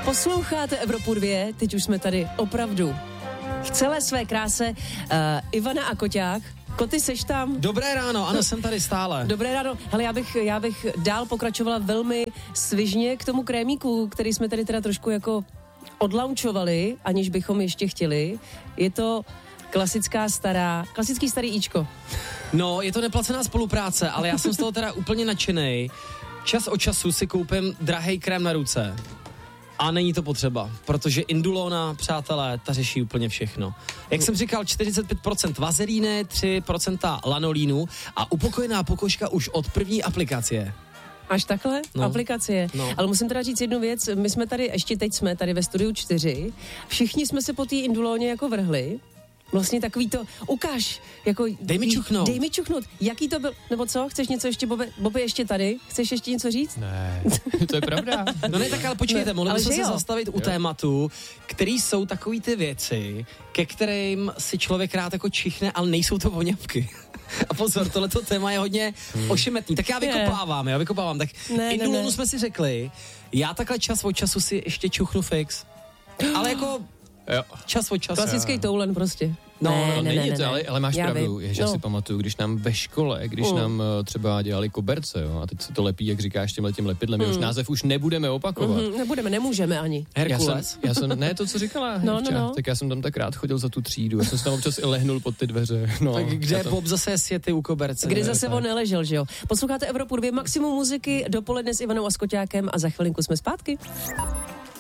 Posloucháte Evropu 2, teď už jsme tady opravdu v celé své kráse. Ivana a Koťák. Koty, seš tam? Dobré ráno, ano, jsem tady stále. Dobré ráno. Hele, já bych dál pokračovala velmi svižně k tomu krémíku, který jsme tady teda trošku jako odlaunčovali, aniž bychom ještě chtěli. Je to klasický starý íčko. No, je to neplacená spolupráce, ale já jsem z toho teda úplně nadšenej. Čas od času si koupím drahej krém na ruce. A není to potřeba, protože Indulona, přátelé, ta řeší úplně všechno. Jak jsem říkal, 45% vazelíny, 3% lanolínu a upokojená pokožka už od první aplikace. Až takhle? No. Aplikace. No. Ale musím teda říct jednu věc, my jsme tady, ještě teď jsme tady ve studiu 4, všichni jsme se po té Indulóně jako vrhli. Vlastně takový to, ukáž, jako... Dej mi čuchnout. Jaký to byl, nebo co? Chceš něco ještě, Bobe ještě tady? Chceš ještě něco říct? Ne, to je pravda. No ne, tak ale počkejte, mohli bychom se zastavit u tématu, který jsou takový ty věci, ke kterým si člověk rád jako čichne, ale nejsou to voňavky. A pozor, tohleto téma je hodně ošemetný. Tak já vykopávám. Tak Indulonu jsme si řekli, já takhle čas od času si ještě čuchnu fix. Ale jako... Jo. Čas od času. Klasický toulen prostě. Není to, ale máš pravdu. Já si pamatuju, když nám ve škole, nám třeba dělali koberce, jo, a teď se to lepí, jak říkáš, tímhletím lepidlem, už název už nebudeme opakovat. Nemůžeme ani. Herkules. Já jsem, ne to, co říkala Hevča, tak já jsem tam tak rád chodil za tu třídu, já jsem se tam občas i lehnul pod ty dveře. No, tak kde Bob zase sjety u koberce? Kde zase on neležel, že jo? Posloucháte Evropu 2, maximum muziky, dopoledne s Ivanou a s Koťákem a za chvilinku jsme zpátky.